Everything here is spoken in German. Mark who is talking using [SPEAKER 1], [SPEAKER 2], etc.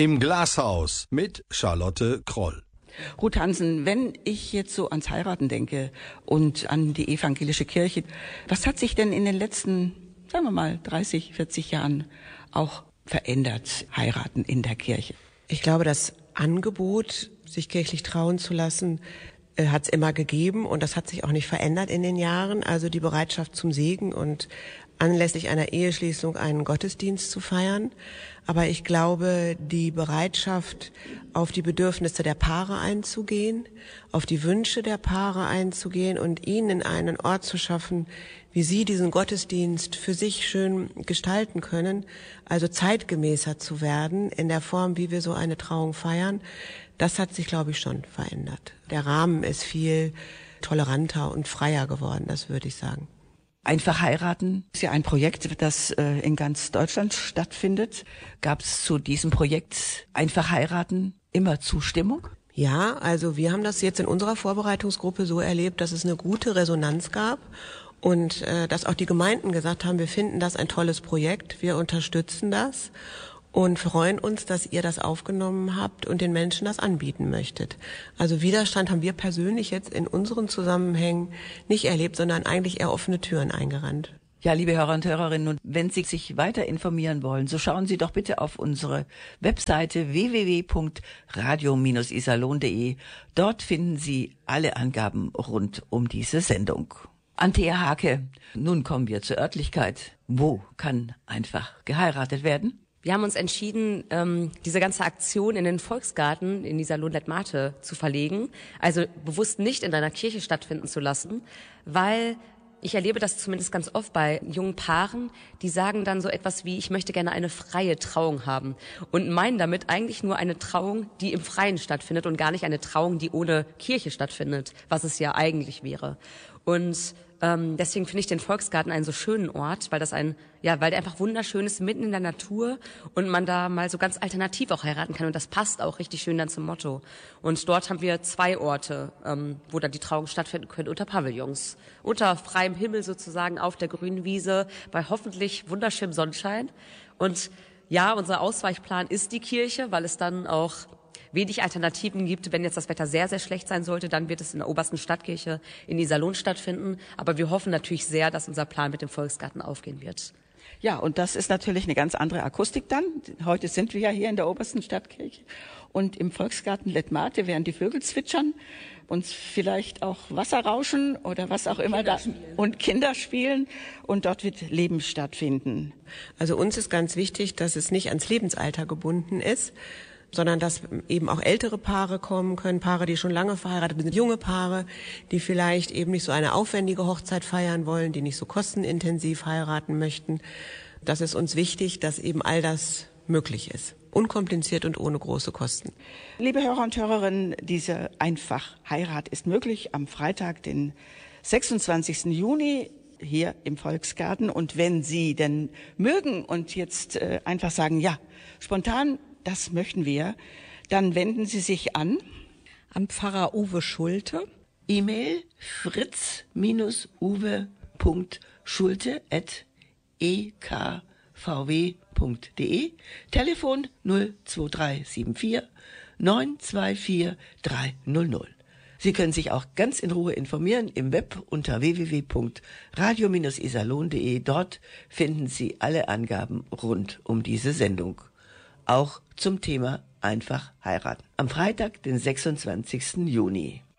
[SPEAKER 1] Im Glashaus mit Charlotte Kroll.
[SPEAKER 2] Ruth Hansen, wenn ich jetzt so ans Heiraten denke und an die evangelische Kirche, was hat sich denn in den letzten, sagen wir mal, 30, 40 Jahren auch verändert, Heiraten in der Kirche?
[SPEAKER 3] Ich glaube, das Angebot, sich kirchlich trauen zu lassen, hat es immer gegeben und das hat sich auch nicht verändert in den Jahren. Also die Bereitschaft zum Segen und anlässlich einer Eheschließung einen Gottesdienst zu feiern. Aber ich glaube, die Bereitschaft, auf die Bedürfnisse der Paare einzugehen, auf die Wünsche der Paare einzugehen und ihnen einen Ort zu schaffen, wie sie diesen Gottesdienst für sich schön gestalten können, also zeitgemäßer zu werden in der Form, wie wir so eine Trauung feiern, das hat sich, glaube ich, schon verändert. Der Rahmen ist viel toleranter und freier geworden, das würde ich sagen.
[SPEAKER 2] Einfach heiraten ist ja ein Projekt, das in ganz Deutschland stattfindet. Gab es zu diesem Projekt Einfach heiraten immer Zustimmung?
[SPEAKER 3] Ja, also wir haben das jetzt in unserer Vorbereitungsgruppe so erlebt, dass es eine gute Resonanz gab und dass auch die Gemeinden gesagt haben, wir finden das ein tolles Projekt, wir unterstützen das und freuen uns, dass ihr das aufgenommen habt und den Menschen das anbieten möchtet. Also Widerstand haben wir persönlich jetzt in unseren Zusammenhängen nicht erlebt, sondern eigentlich eher offene Türen eingerannt.
[SPEAKER 2] Ja, liebe Hörer und Hörerinnen, und wenn Sie sich weiter informieren wollen, so schauen Sie doch bitte auf unsere Webseite www.radio-iserlohn.de. Dort finden Sie alle Angaben rund um diese Sendung. Anthea Hake, nun kommen wir zur Örtlichkeit. Wo kann einfach geheiratet werden?
[SPEAKER 4] Wir haben uns entschieden, diese ganze Aktion in den Volksgarten in Iserlohn-Lettmate zu verlegen, also bewusst nicht in einer Kirche stattfinden zu lassen, weil ich erlebe das zumindest ganz oft bei jungen Paaren, die sagen dann so etwas wie, ich möchte gerne eine freie Trauung haben und meinen damit eigentlich nur eine Trauung, die im Freien stattfindet und gar nicht eine Trauung, die ohne Kirche stattfindet, was es ja eigentlich wäre. Und deswegen finde ich den Volksgarten einen so schönen Ort, weil weil der einfach wunderschön ist, mitten in der Natur und man da mal so ganz alternativ auch heiraten kann und das passt auch richtig schön dann zum Motto. Und dort haben wir 2 Orte, wo dann die Trauung stattfinden können, unter Pavillons, unter freiem Himmel sozusagen auf der grünen Wiese, bei hoffentlich wunderschönem Sonnenschein. Und ja, unser Ausweichplan ist die Kirche, weil es dann auch wenig Alternativen gibt. Wenn jetzt das Wetter sehr, sehr schlecht sein sollte, dann wird es in der obersten Stadtkirche in Iserlohn stattfinden. Aber wir hoffen natürlich sehr, dass unser Plan mit dem Volksgarten aufgehen wird.
[SPEAKER 2] Ja, und das ist natürlich eine ganz andere Akustik dann. Heute sind wir ja hier in der obersten Stadtkirche. Und im Volksgarten Lettmate werden die Vögel zwitschern und vielleicht auch Wasser rauschen oder was auch immer da. Und Kinder spielen. Und dort wird Leben stattfinden.
[SPEAKER 3] Also uns ist ganz wichtig, dass es nicht ans Lebensalter gebunden ist, sondern dass eben auch ältere Paare kommen können, Paare, die schon lange verheiratet sind, junge Paare, die vielleicht eben nicht so eine aufwendige Hochzeit feiern wollen, die nicht so kostenintensiv heiraten möchten. Das ist uns wichtig, dass eben all das möglich ist. Unkompliziert und ohne große Kosten.
[SPEAKER 2] Liebe Hörer und Hörerinnen, diese Einfach-Heirat ist möglich am Freitag, den 26. Juni hier im Volksgarten. Und wenn Sie denn mögen und jetzt einfach sagen, ja, spontan, das möchten wir, dann wenden Sie sich an
[SPEAKER 5] Pfarrer Uwe Schulte.
[SPEAKER 2] E-Mail fritz-uwe.schulte@ekvw.de, Telefon 02374 924 300. Sie können sich auch ganz in Ruhe informieren im Web unter www.radio-iserlohn.de. Dort finden Sie alle Angaben rund um diese Sendung. Auch zum Thema Einfach heiraten. Am Freitag, den 26. Juni.